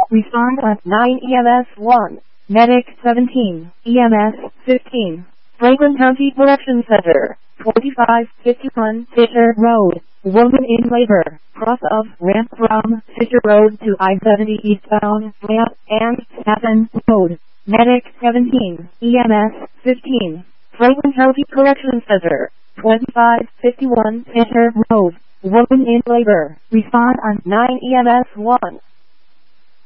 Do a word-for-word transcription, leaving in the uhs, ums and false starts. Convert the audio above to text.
Respond at nine E M S one. Medic seventeen. E M S fifteen. Franklin County Correction Center. twenty-five fifty-one Fisher Road. Woman in labor. Cross of ramp from Fisher Road to I seventy eastbound ramp and Staffen Road. Medic seventeen. E M S fifteen. Franklin County Correction Center. twenty-five fifty-one Fisher Road. Woman in labor. Respond on nine E M S one.